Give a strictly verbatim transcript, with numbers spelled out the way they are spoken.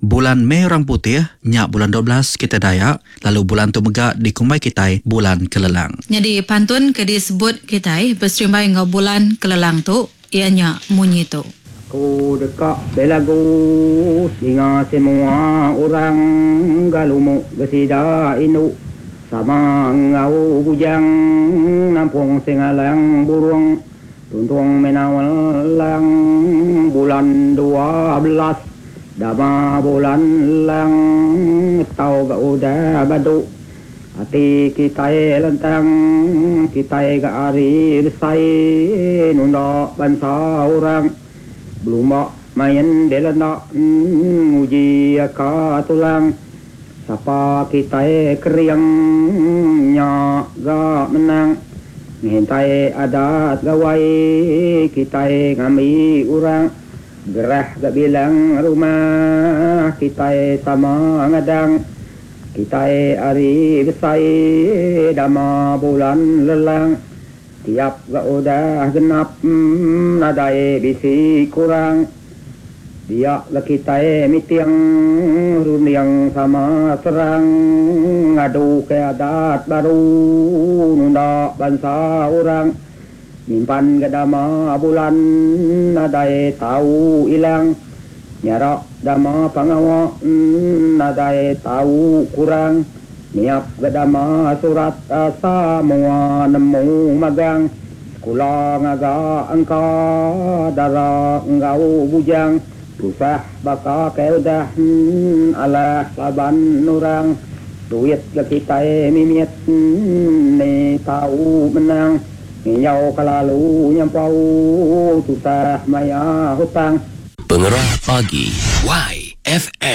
bulan Mei orang putih, nyak bulan dua belas kita Dayak, lalu bulan tu megak di Kumbai Kitai bulan Kelelang. Jadi pantun ke disebut Kitai berserimbai ngau bulan Kelelang tu, ianya munyi tu. Ku dekat belagu singa semua orang galumu gesida inu sama ngau bujang nampung singalang burung tuntung menawalang bulan dua belas dama bulan lang tau ga udah badu hati kita lentang kita ga ari desai nunda bangsa orang belum main delana uji ka tulang sapa kita keriang nya ga menang ngintai adat gawai kita ngami orang gerah ga bilang rumah kita sama ngadang kita ari besai dama bulan lelang tiap ga udah genap hmm, nadai bisi kurang dia la kita mitiang runiang sama serang ngadu ke adat baru nunda bangsa orang nyimpan ke dama bulan nadai tahu ilang nyara dama pangawa hmm, nadai tahu kurang niap gadama surat asa mua nemu magang sekolah ngaga angka dara ngau bujang susah baka keudah hmm, ala saban nurang duit ke kita mimiet hmm, ni tahu menang nyau kelalu nyampau susah maya hutang. Pengerah pagi Y F M.